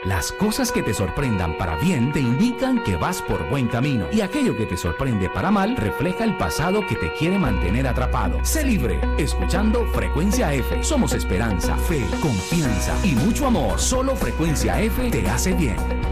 Las cosas que te sorprendan para bien te indican que vas por buen camino. Y aquello que te sorprende para mal refleja el pasado que te quiere mantener atrapado. Sé libre, escuchando Frecuencia F. Somos esperanza, fe, confianza y mucho amor. Solo Frecuencia F te hace bien.